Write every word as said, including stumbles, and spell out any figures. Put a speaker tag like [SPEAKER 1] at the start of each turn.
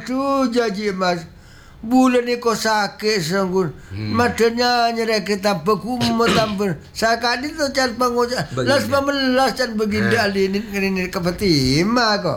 [SPEAKER 1] tu janji mas. Bulan ni kau sakit sanggun. Hmm. Matanya nyerek kita bekum tambah. Sakit itu cat panggoja. Las pamelas dan begini alinin ini kepetima kau.